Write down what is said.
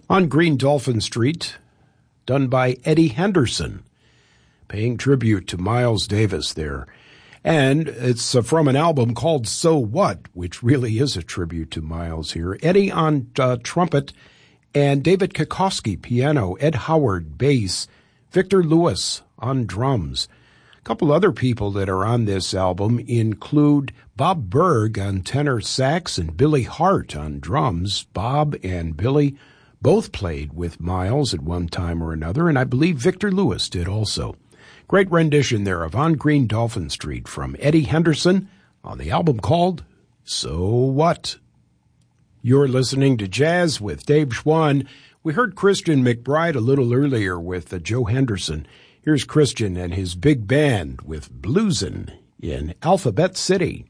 On Green Dolphin Street, done by Eddie Henderson, paying tribute to Miles Davis there. And it's from an album called So What, which really is a tribute to Miles here. Eddie on trumpet and David Kikoski piano, Ed Howard bass, Victor Lewis on drums. A couple other people that are on this album include Bob Berg on tenor sax and Billy Hart on drums. Bob and Billy both played with Miles at one time or another, and I believe Victor Lewis did also. Great rendition there of On Green Dolphin Street from Eddie Henderson on the album called So What? You're listening to Jazz with Dave Schwann. We heard Christian McBride a little earlier with Joe Henderson. Here's Christian and his big band with Bluesin' in Alphabet City.